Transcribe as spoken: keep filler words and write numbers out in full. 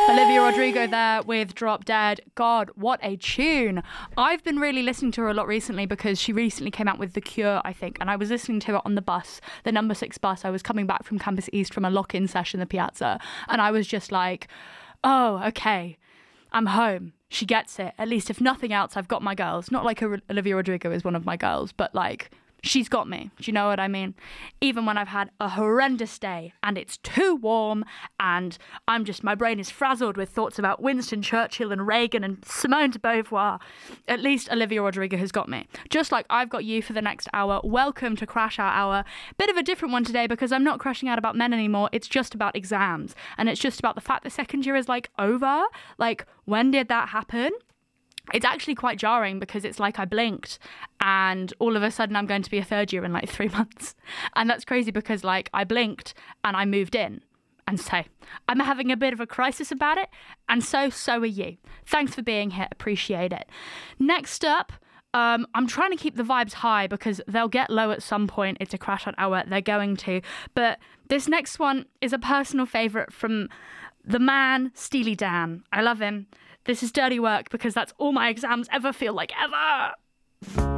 Olivia Rodrigo there with Drop Dead. God, what a tune. I've been really listening to her a lot recently because she recently came out with The Cure, I think, and I was listening to it on the bus, the number six bus. I was coming back from Campus East from a lock-in session, the Piazza, and I was just like, oh, okay, I'm home. She gets it. At least if nothing else, I've got my girls. Not like Olivia Rodrigo is one of my girls, but like, she's got me. Do you know what I mean? Even when I've had a horrendous day and it's too warm and I'm just, my brain is frazzled with thoughts about Winston Churchill and Reagan and Simone de Beauvoir, at least Olivia Rodrigo has got me. Just like I've got you for the next hour. Welcome to Crash Out Hour. Bit of a different one today because I'm not crashing out about men anymore. It's just about exams. And it's just about the fact that second year is like over. Like, when did that happen? It's actually quite jarring because it's like I blinked and all of a sudden I'm going to be a third year in like three months. And that's crazy because like I blinked and I moved in. And so I'm having a bit of a crisis about it. And so, so are you. Thanks for being here. Appreciate it. Next up, um, I'm trying to keep the vibes high because they'll get low at some point. It's a Crash Out Hour. They're going to. But this next one is a personal favourite from the man, Steely Dan. I love him. This is Dirty Work because that's all my exams ever feel like, ever.